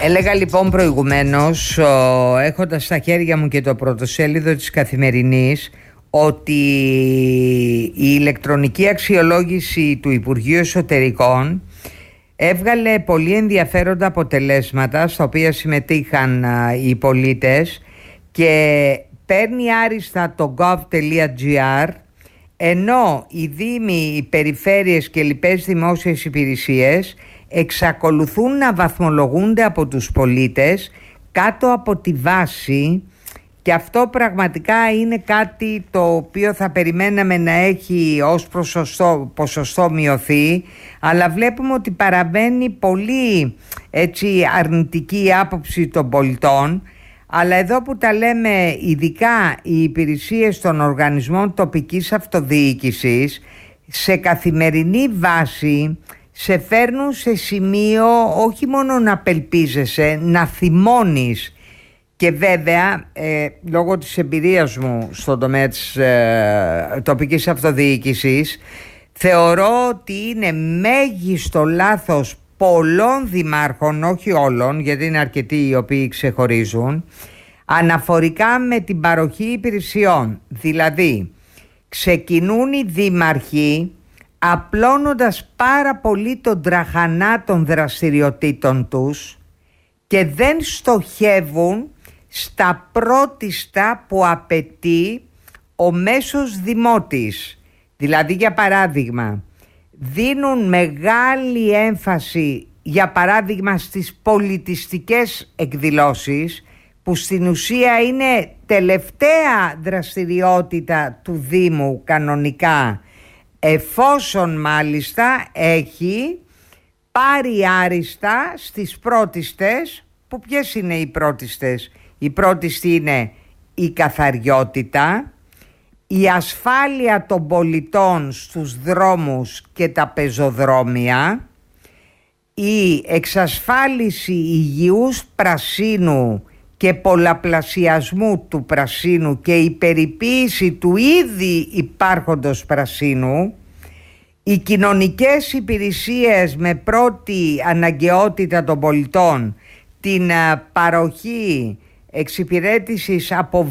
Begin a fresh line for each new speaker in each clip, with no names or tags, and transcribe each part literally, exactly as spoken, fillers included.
Έλεγα λοιπόν προηγουμένως, έχοντας στα χέρια μου και το πρωτοσέλιδο της Καθημερινής, ότι η ηλεκτρονική αξιολόγηση του Υπουργείου Εσωτερικών έβγαλε πολύ ενδιαφέροντα αποτελέσματα στα οποία συμμετείχαν οι πολίτες και παίρνει άριστα το gov.gr, ενώ οι δήμοι, οι περιφέρειες και λοιπές δημόσιες υπηρεσίες εξακολουθούν να βαθμολογούνται από τους πολίτες κάτω από τη βάση, και αυτό πραγματικά είναι κάτι το οποίο θα περιμέναμε να έχει ως ποσοστό, ποσοστό μειωθεί, αλλά βλέπουμε ότι παραμένει πολύ έτσι αρνητική η άποψη των πολιτών. Αλλά εδώ που τα λέμε, ειδικά οι υπηρεσίες των οργανισμών τοπικής αυτοδιοίκησης σε καθημερινή βάση σε φέρνουν σε σημείο όχι μόνο να απελπίζεσαι, να θυμώνεις. Και βέβαια, ε, λόγω της εμπειρίας μου στον τομέα της ε, τοπικής αυτοδιοίκησης, θεωρώ ότι είναι μέγιστο λάθος πολλών δημάρχων, όχι όλων, γιατί είναι αρκετοί οι οποίοι ξεχωρίζουν, αναφορικά με την παροχή υπηρεσιών. Δηλαδή, ξεκινούν οι δήμαρχοι απλώνοντας πάρα πολύ τον τραχανά των δραστηριοτήτων τους και δεν στοχεύουν στα πρώτιστα που απαιτεί ο μέσος δημότης. Δηλαδή, για παράδειγμα, δίνουν μεγάλη έμφαση, για παράδειγμα, στις πολιτιστικές εκδηλώσεις, που στην ουσία είναι τελευταία δραστηριότητα του Δήμου κανονικά, εφόσον μάλιστα έχει πάρει άριστα στις πρώτιστες, που ποιες είναι οι πρώτιστες? Η πρώτιστη είναι η καθαριότητα, η ασφάλεια των πολιτών στους δρόμους και τα πεζοδρόμια, η εξασφάλιση υγιούς πρασίνου και πολλαπλασιασμού του πρασίνου και η περιποίηση του ήδη υπάρχοντος πρασίνου, οι κοινωνικές υπηρεσίες με πρώτη αναγκαιότητα των πολιτών, την παροχή εξυπηρέτησης από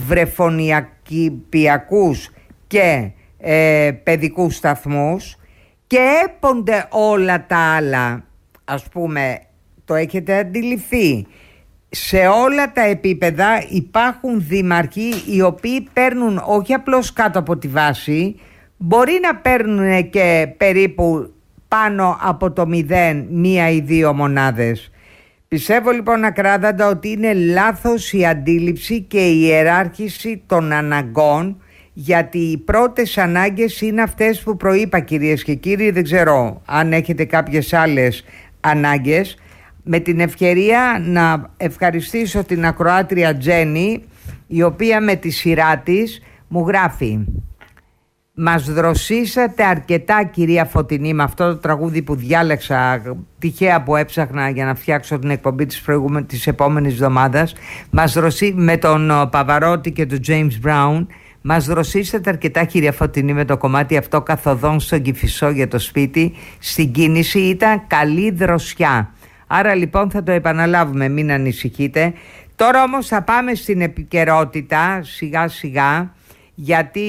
βρεφονιακούς και ε, παιδικούς σταθμούς, και έπονται όλα τα άλλα. Ας πούμε, το έχετε αντιληφθεί, σε όλα τα επίπεδα υπάρχουν δήμαρχοι οι οποίοι παίρνουν όχι απλώς κάτω από τη βάση, μπορεί να παίρνουν και περίπου πάνω από το μηδέν, μία ή δύο μονάδες. Πιστεύω λοιπόν ακράδαντα ότι είναι λάθος η αντίληψη και η ιεράρχηση των αναγκών, γιατί οι πρώτες ανάγκες είναι αυτές που προείπα, κυρίες και κύριοι. Δεν ξέρω αν έχετε κάποιες άλλες ανάγκες. Με την ευκαιρία να ευχαριστήσω την ακροάτρια Τζέννη, η οποία με τη σειρά της μου γράφει: «Μας δροσίσατε αρκετά, κυρία Φωτεινή», με αυτό το τραγούδι που διάλεξα τυχαία, που έψαχνα για να φτιάξω την εκπομπή της, προηγούμενης, της επόμενης εβδομάδας, μας δροσί... με τον Παβαρότη και τον James Brown. «Μας δροσίσατε αρκετά, κυρία Φωτεινή, με το κομμάτι αυτό καθοδόν στον Κηφισό για το σπίτι. Στην κίνηση ήταν καλή δροσιά». Άρα λοιπόν θα το επαναλάβουμε, μην ανησυχείτε. Τώρα όμως θα πάμε στην επικαιρότητα σιγά σιγά, γιατί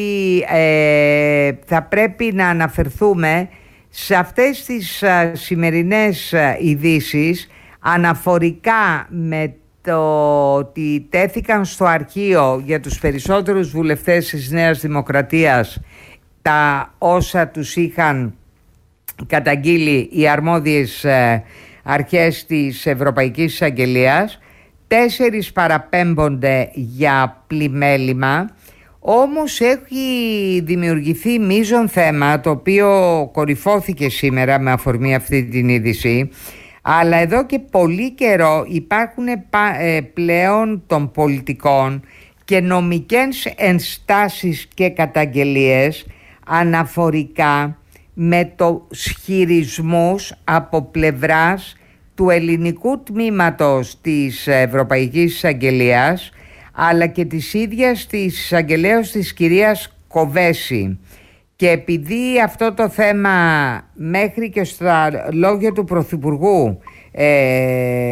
ε, θα πρέπει να αναφερθούμε σε αυτές τις α, σημερινές ειδήσεις αναφορικά με το ότι τέθηκαν στο αρχείο για τους περισσότερους βουλευτές της Νέας Δημοκρατίας τα όσα τους είχαν καταγγείλει οι αρμόδιες ε, αρχές της Ευρωπαϊκής Εισαγγελίας. Τέσσερις παραπέμπονται για πλημέλημα. Όμως έχει δημιουργηθεί μείζον θέμα, το οποίο κορυφώθηκε σήμερα με αφορμή αυτή την είδηση, αλλά εδώ και πολύ καιρό υπάρχουν πλέον των πολιτικών και νομικές ενστάσεις και καταγγελίες αναφορικά με το χειρισμούς από πλευράς του ελληνικού τμήματος της Ευρωπαϊκής Εισαγγελίας, αλλά και της ίδιας της εισαγγελέως της κυρίας Κοβέση. Και επειδή αυτό το θέμα μέχρι και στα λόγια του Πρωθυπουργού ε,